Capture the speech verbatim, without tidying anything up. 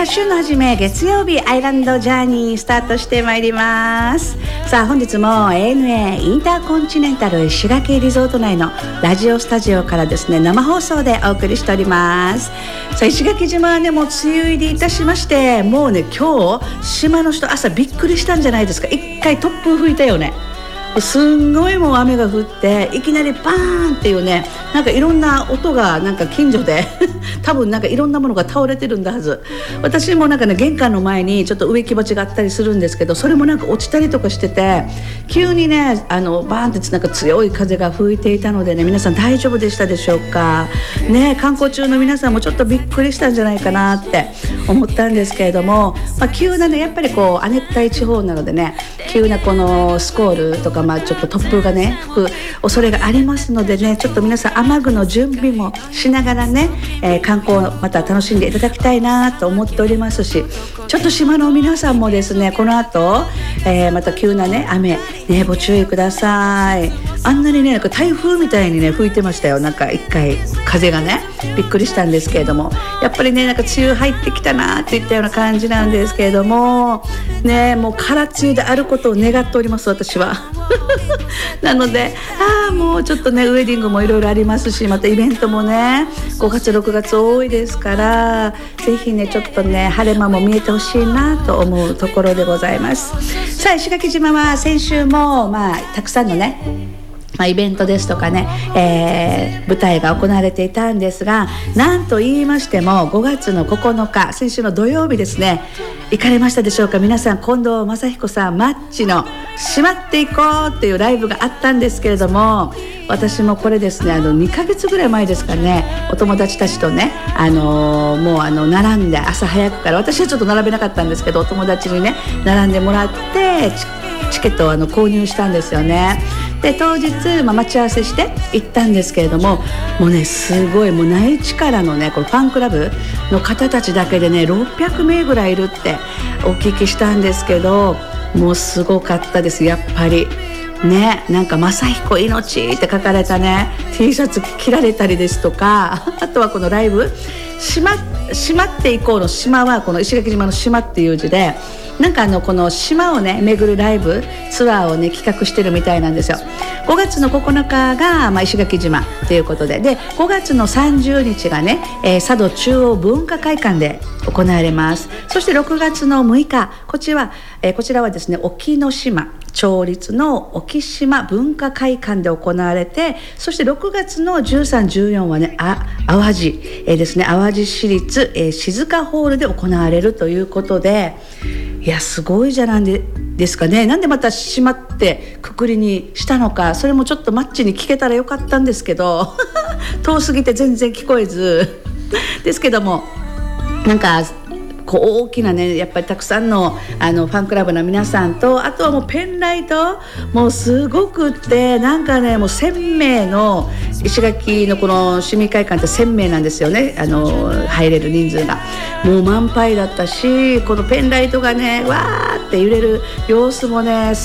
さあ週の初め月曜日アイランドジャーニースタートしてまいります。さあ本日も エーエヌエー インターコンチネンタル石垣リゾート内のラジオスタジオからですね生放送でお送りしております。さあ石垣島はねもう梅雨入りいたしまして、もうね今日島の人朝びっくりしたんじゃないですか。一回突風吹いたよね。すんごいもう雨が降っていきなりバーンっていうね、なんかいろんな音がなんか近所で多分なんかいろんなものが倒れてるんだはず。私もなんかね玄関の前にちょっと植木鉢があったりするんですけど、それもなんか落ちたりとかしてて、急にねあのバーンってなんか強い風が吹いていたのでね、皆さん大丈夫でしたでしょうかね。観光中の皆さんもちょっとびっくりしたんじゃないかなって思ったんですけれども、まあ、急なねやっぱりこう亜熱帯地方なのでね、急なこのスコールとかまあちょっと突風がね吹く恐れがありますのでね、ちょっと皆さん雨具の準備もしながらね、えー、観光また楽しんでいただきたいなと思っておりますし、ちょっと島の皆さんもですねこの後、えー、また急なね雨ねご注意ください。あんなにねなんか台風みたいにね吹いてましたよ。なんか一回風がねびっくりしたんですけれども、やっぱりねなんか梅雨入ってきたなっていったような感じなんですけれどもね、もう空梅雨であることを願っております私はなのでああもうちょっとねウェディングもいろいろありますし、またイベントもねごがつろくがつ多いですから、ぜひねちょっとね晴れ間も見えてほしいなと思うところでございます。さあ石垣島は先週もまあたくさんのねまあ、イベントですとかね、えー、舞台が行われていたんですが、なんと言いましてもごがつのここのか先週の土曜日ですね、行かれましたでしょうか皆さん。近藤正彦さんマッチのしまっていこうっていうライブがあったんですけれども、私もこれですねあのにかげつぐらい前ですかね、お友達たちとね、あのー、もうあの並んで朝早くから、私はちょっと並べなかったんですけどお友達にね並んでもらってチケットをあの購入したんですよね。で当日、まあ、待ち合わせして行ったんですけれども、もうねすごいもう内地からのねこのファンクラブの方たちだけでねろっぴゃくめいぐらいいるってお聞きしたんですけど、もうすごかったですやっぱりね。なんか正彦命って書かれたね T シャツ着られたりですとか、あとはこのライブしま、しまっていこうの島はこの石垣島の島っていう字で、なんかあのこの島をね巡るライブツアーをね企画してるみたいなんですよ。ごがつのここのかが、まあ、石垣島ということで、でごがつのさんじゅうにちがね、えー、佐渡中央文化会館で行われます。そしてろくがつのむいかこちらは、えー、こちらはですね沖ノ島町立の沖島文化会館で行われて、そしてろくがつのじゅうさん、じゅうよんはねあ淡路、えー、ですね淡路市立、えー、静かホールで行われるということで、いやすごいじゃないですかね。なんでまた島ってくくりにしたのか、それもちょっとマッチに聞けたらよかったんですけど遠すぎて全然聞こえずですけども、なんかこう大きなねやっぱりたくさんのあのファンクラブの皆さんと、あとはもうペンライトもうすごくって、なんかねもうせんめいの石垣のこの市民会館ってせんめいなんですよね、あの入れる人数がもう満杯だったし、このペンライトがねわーって揺れる様子もね